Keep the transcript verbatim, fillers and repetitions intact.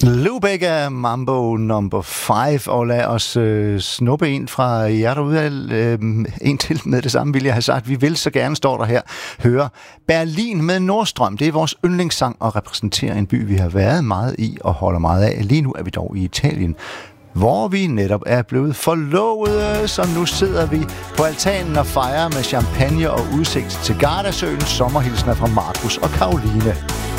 Lubega Mambo number five, og lad os øh, snuppe en fra jer derude. Øh, en til med det samme, vil jeg have sagt. Vi vil så gerne, står der her, høre Berlin med Nordstrøm. Det er vores yndlingssang og repræsenterer en by, vi har været meget i og holder meget af. Lige nu er vi dog i Italien, hvor vi netop er blevet forlovede, så nu sidder vi på altanen og fejrer med champagne og udsigt til Gardasøen. Sommerhilsner fra Markus og Karoline.